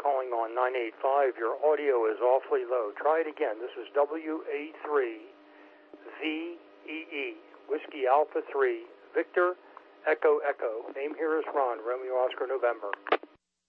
calling on 985. Your audio is awfully low. Try it again. This is WA3VEE, Whiskey Alpha 3, Victor, Echo, Echo. Name here is Ron, Romeo Oscar November.